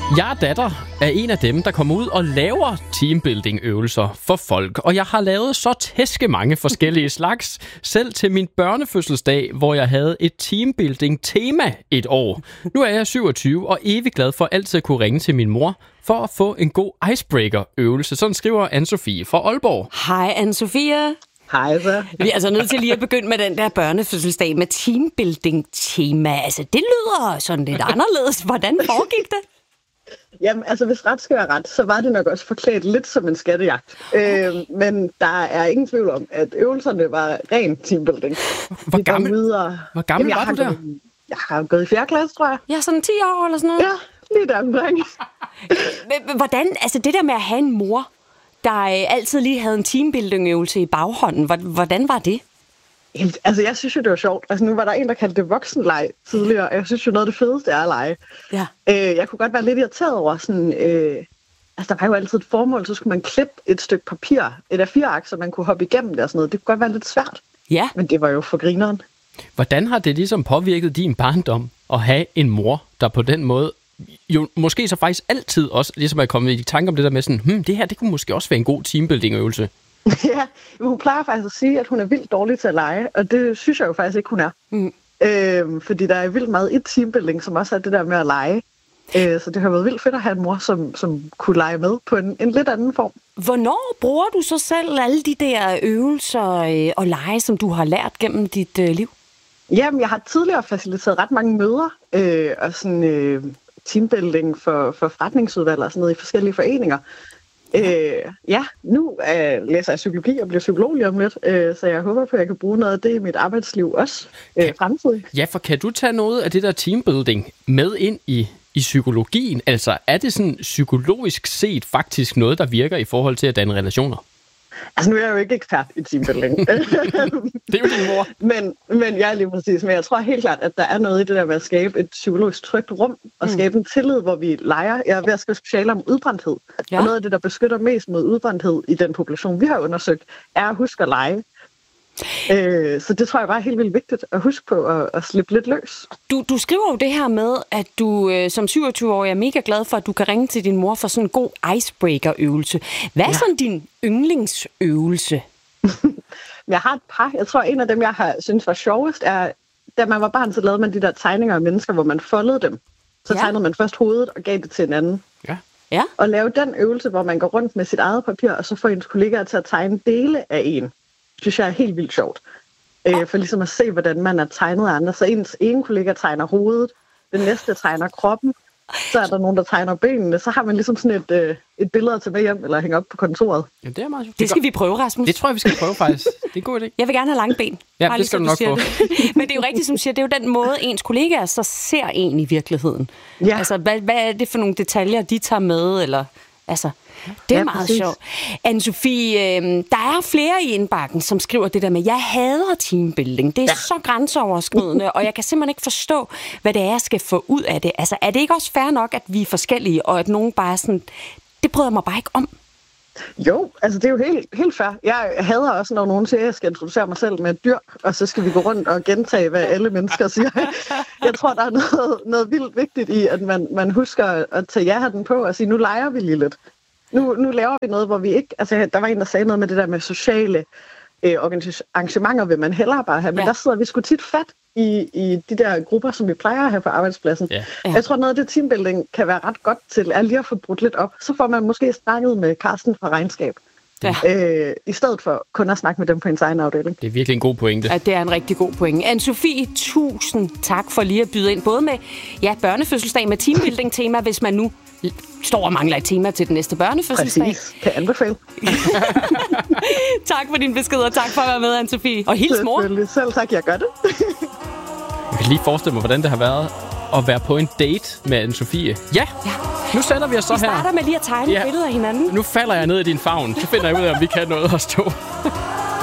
Jeg er datter af en af dem, der kommer ud og laver teambuilding-øvelser for folk. Og jeg har lavet så tæske mange forskellige slags, selv til min børnefødselsdag, hvor jeg havde et teambuilding-tema et år. Nu er jeg 27 og evig glad for altid at kunne ringe til min mor for at få en god icebreaker-øvelse. Sådan skriver Anne-Sophie fra Aalborg. Hej Anne-Sophie. Hej så. Vi er altså nødt til lige at begynde med den der børnefødselsdag med teambuilding-tema. Altså, det lyder sådan lidt anderledes. Hvordan foregik det? Jamen, altså hvis ret skal være ret, så var det nok også forklædt lidt som en skattejagt. Men der er ingen tvivl om, at øvelserne var ren teambuilding. Hvor gammel var du der? Jeg har gået i 4. klasse, tror jeg. Ja, sådan 10 år eller sådan noget. Ja, lige der omkring. Hvordan, altså det der med at have en mor, der altid lige havde en teambuilding-øvelse i baghånden, hvordan var det? Altså, jeg synes jo, det var sjovt. Altså, nu var der en, der kaldte det voksenleg tidligere, og jeg synes jo, noget af det fedeste er at lege. Ja. Jeg kunne godt være lidt irriteret over sådan... altså, der var jo altid et formål, så skulle man klippe et stykke papir, et A4-ark, så man kunne hoppe igennem det og sådan noget. Det kunne godt være lidt svært. Ja. Men det var jo for grineren. Hvordan har det ligesom påvirket din barndom at have en mor, der på den måde jo måske så faktisk altid også ligesom er kommet i tanke om det der med sådan, det her, det kunne måske også være en god teambuilding-øvelse? Ja, hun plejer faktisk at sige, at hun er vildt dårlig til at lege, og det synes jeg jo faktisk ikke, hun er. Fordi der er vildt meget i teambuilding, som også er det der med at lege. Så det har været vildt fedt at have en mor, som kunne lege med på en lidt anden form. Hvornår bruger du så selv alle de der øvelser og lege, som du har lært gennem dit liv? Jamen, jeg har tidligere faciliteret ret mange møder og sådan teambuilding for forretningsudvalg og sådan noget i forskellige foreninger. Nu læser jeg psykologi og bliver psykolog lige om lidt, så jeg håber på, at jeg kan bruge noget af det i mit arbejdsliv også fremtidigt. Ja, for kan du tage noget af det der teambuilding med ind i psykologien? Altså, er det sådan psykologisk set faktisk noget, der virker i forhold til at danne relationer? Altså, nu er jeg jo ikke ekspert i teambuilding. Det er jo din mor. Men jeg er lige præcis. Men jeg tror helt klart, at der er noget i det der med at skabe et psykologisk trygt rum og skabe en tillid, hvor vi leger. Jeg er ved at skrive specialer om udbrændthed. Ja. Og noget af det, der beskytter mest mod udbrændthed i den population, vi har undersøgt, er at huske at lege. Så det tror jeg bare er helt vildt vigtigt at huske på at slippe lidt løs. Du skriver jo det her med, at du som 27-årig er mega glad for, at du kan ringe til din mor for sådan en god icebreaker-øvelse. Hvad er sådan din yndlingsøvelse? Jeg har et par. Jeg tror, en af dem, jeg har synes var sjovest, er, da man var barn, så lavede man de der tegninger af mennesker, hvor man foldede dem. Så tegnede man først hovedet og gav det til en anden. Ja. Og lave den øvelse, hvor man går rundt med sit eget papir, og så får ens kollegaer til at tegne dele af en. Synes jeg er helt vildt sjovt. For ligesom at se, hvordan man er tegnet af andre. Så ens ene kollega tegner hovedet, den næste tegner kroppen, så er der nogen, der tegner benene. Så har man ligesom sådan et billede at tage med hjem, eller hænge op på kontoret. Ja, det er meget sjovt. Det skal vi prøve, Rasmus. Det tror jeg, vi skal prøve faktisk. Det er en god idé. Jeg vil gerne have lange ben. Ja, det skal du nok få. Men det er jo rigtigt, som du siger, det er jo den måde, ens kollegaer så ser en i virkeligheden. Ja. Altså, hvad er det for nogle detaljer, de tager med, eller... Altså, det er meget sjovt. Anne-Sophie, der er flere i indbakken, som skriver det der med, jeg hader teambuilding. Det er så grænseoverskridende, og jeg kan simpelthen ikke forstå, hvad det er, jeg skal få ud af det. Altså, er det ikke også fair nok, at vi er forskellige, og at nogen bare sådan, det bryder mig bare ikke om? Jo, altså det er jo helt fair. Jeg hader også, når nogen siger, at jeg skal introducere mig selv med et dyr, og så skal vi gå rundt og gentage, hvad alle mennesker siger. Jeg tror, der er noget vildt vigtigt i, at man husker at tage ja-hatten på og sige, nu leger vi lige lidt. Nu laver vi noget, hvor vi ikke... Altså, der var en, der sagde noget med det der med sociale arrangementer, vil man hellere bare have. Men der sidder vi sgu tit fat i de der grupper, som vi plejer at have på arbejdspladsen. Ja. Jeg tror, noget af det teambuilding kan være ret godt til, er lige at få brudt lidt op. Så får man måske snakket med Carsten fra Regnskab. Ja. I stedet for kun at snakke med dem på ens egen afdeling. Det er virkelig en god pointe. Ja, det er en rigtig god pointe. Anne-Sophie, tusind tak for lige at byde ind. Både med børnefødselsdag med teambuilding-tema, hvis man nu står og mangler et tema til den næste børnefødselsdag. Præcis. Kan jeg anbefale. Tak for din besked, og tak for at være med, Anne-Sophie. Og hils mor. Selv tak, jeg gør det. Jeg kan lige forestille mig, hvordan det har været at være på en date med Anne-Sophie. Ja, nu sætter vi os så her. Vi starter med lige at tegne billeder af hinanden. Nu falder jeg ned i din favn. Så finder jeg ud af, om vi kan noget at stå.